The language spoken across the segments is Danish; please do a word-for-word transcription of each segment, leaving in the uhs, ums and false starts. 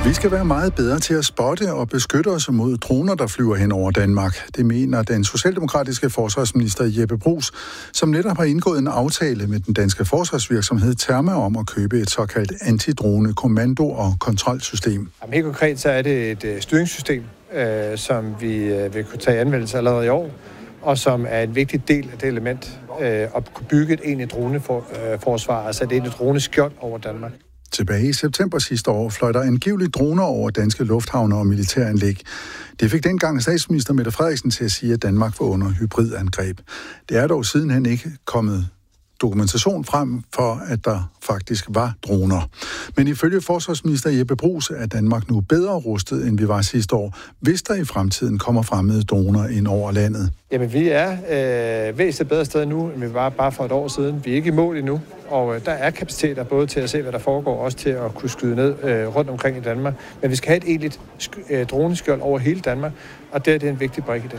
Vi skal være meget bedre til at spotte og beskytte os mod droner, der flyver hen over Danmark. Det mener den socialdemokratiske forsvarsminister Jeppe Bruus, som netop har indgået en aftale med den danske forsvarsvirksomhed Terma om at købe et såkaldt antidrone kommando- og kontrolsystem. Jamen, helt konkret så er det et styringssystem, øh, som vi øh, vil kunne tage i anvendelse allerede i år, og som er en vigtig del af det element øh, at kunne bygge et egentligt droneforsvar, altså et egentligt droneskjold over Danmark. Tilbage i september sidste år fløj der angiveligt droner over danske lufthavne og militæranlæg. Det fik dengang statsminister Mette Frederiksen til at sige, at Danmark var under hybridangreb. Det er dog sidenhen ikke kommet dokumentation frem for, at der faktisk var droner. Men ifølge forsvarsminister Jeppe Bruus er Danmark nu bedre rustet, end vi var sidste år, hvis der i fremtiden kommer fremmede droner ind over landet. Jamen, vi er øh, væsentligt bedre sted nu, end vi var bare for et år siden. Vi er ikke i mål endnu, og øh, der er kapaciteter både til at se, hvad der foregår, og også til at kunne skyde ned øh, rundt omkring i Danmark. Men vi skal have et egentligt sk- øh, droneskjold over hele Danmark, og det er det en vigtig brik i det.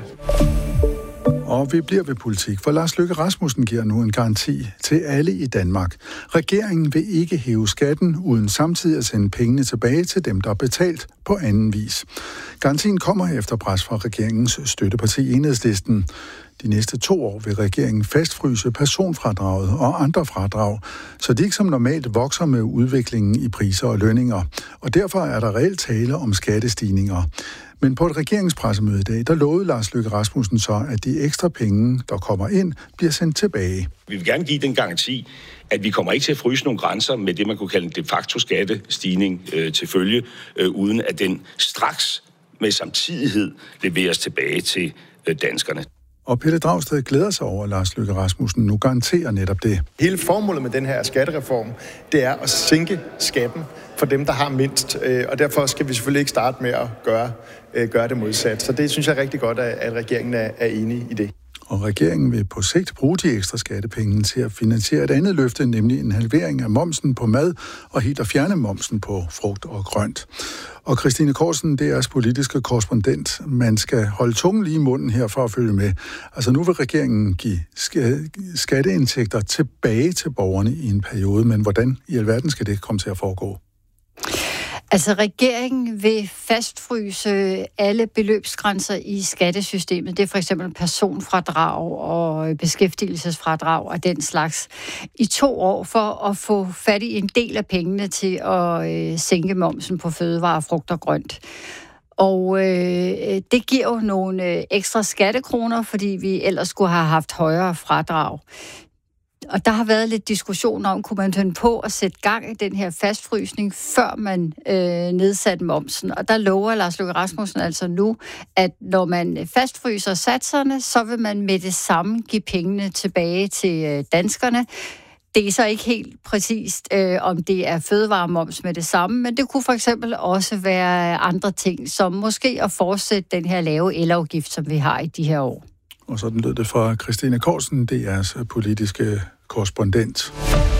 Og vi bliver ved politik, for Lars Løkke Rasmussen giver nu en garanti til alle i Danmark. Regeringen vil ikke hæve skatten, uden samtidig at sende pengene tilbage til dem, der er betalt på anden vis. Garantien kommer efter pres fra regeringens støtteparti Enhedslisten. De næste to år vil regeringen fastfryse personfradraget og andre fradrag, så de ikke som normalt vokser med udviklingen i priser og lønninger. Og derfor er der reelt tale om skattestigninger. Men på et regeringspressemøde i dag, der lovede Lars Løkke Rasmussen så, at de ekstra penge, der kommer ind, bliver sendt tilbage. Vi vil gerne give den garanti, at vi kommer ikke til at fryse nogle grænser med det, man kunne kalde en de facto skattestigning øh, til følge, øh, uden at den straks med samtidighed leveres tilbage til øh, danskerne. Og Pelle Dragsted glæder sig over, at Lars Løkke Rasmussen nu garanterer netop det. Hele formålet med den her skattereform, det er at sænke skatten for dem, der har mindst. Og derfor skal vi selvfølgelig ikke starte med at gøre, gøre det modsat. Så det synes jeg er rigtig godt, at regeringen er enig i det. Og regeringen vil på sigt bruge de ekstra skattepenge til at finansiere et andet løfte, nemlig en halvering af momsen på mad og helt at fjerne momsen på frugt og grønt. Og Christine Korsen, det er jeres politiske korrespondent. Man skal holde tungen lige i munden her for at følge med. Altså nu vil regeringen give skatteindtægter tilbage til borgerne i en periode, men hvordan i alverden skal det komme til at foregå? Altså, regeringen vil fastfryse alle beløbsgrænser i skattesystemet. Det er for eksempel personfradrag og beskæftigelsesfradrag og den slags i to år for at få fat i en del af pengene til at øh, sænke momsen på fødevarer, frugt og grønt. Og øh, det giver jo nogle øh, ekstra skattekroner, fordi vi ellers skulle have haft højere fradrag. Og der har været lidt diskussion om, kunne man finde på at sætte gang i den her fastfrysning, før man øh, nedsatte momsen. Og der lover Lars Løkke Rasmussen altså nu, at når man fastfryser satserne, så vil man med det samme give pengene tilbage til øh, danskerne. Det er så ikke helt præcist, øh, om det er fødevaremoms med det samme, men det kunne for eksempel også være andre ting, som måske at fortsætte den her lave elafgift, som vi har i de her år. Og sådan lød det fra Christine Korsen, det er jeres politiske korrespondent.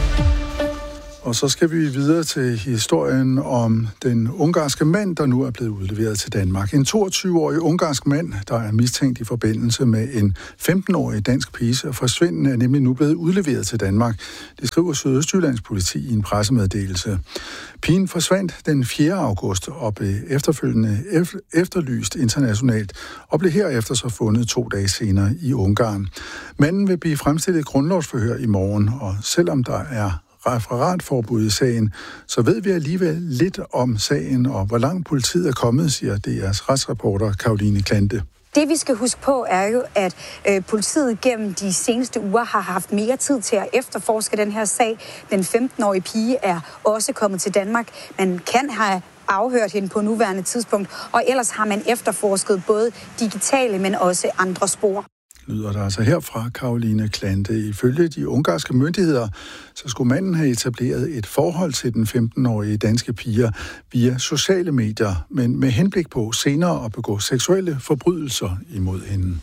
Og så skal vi videre til historien om den ungarske mand, der nu er blevet udleveret til Danmark. En toogtyve-årig ungarsk mand, der er mistænkt i forbindelse med en femten-årig dansk piges forsvinden, er nemlig nu blevet udleveret til Danmark. Det skriver Sydøstjyllands politi i en pressemeddelelse. Pigen forsvandt den fjerde august og blev efterfølgende efterlyst internationalt og blev herefter så fundet to dage senere i Ungarn. Manden vil blive fremstillet grundlovsforhør i morgen, og selvom der er referatforbud i sagen, så ved vi alligevel lidt om sagen og hvor langt politiet er kommet, siger D R's retsreporter Caroline Klante. Det vi skal huske på er jo, at øh, politiet gennem de seneste uger har haft mere tid til at efterforske den her sag. Den femten-årige pige er også kommet til Danmark. Man kan have afhørt hende på nuværende tidspunkt, og ellers har man efterforsket både digitale, men også andre spor. Lyder der altså her fra Caroline Klante. Ifølge de ungarske myndigheder, så skulle manden have etableret et forhold til den femten-årige danske pige via sociale medier, men med henblik på senere at begå seksuelle forbrydelser imod hende.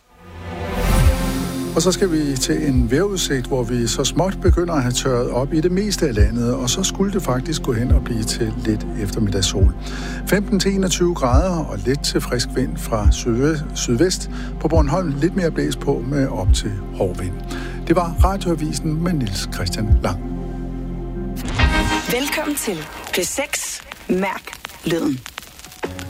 Og så skal vi til en vejrudsigt, hvor vi så småt begynder at have tørret op i det meste af landet, og så skulle det faktisk gå hen og blive til lidt eftermiddagssol. femten til enogtyve grader og lidt til frisk vind fra sydvest. På Bornholm lidt mere blæs på med op til hård vind. Det var Radioavisen med Niels Christian Lang. Velkommen til P seks Mærk lyden.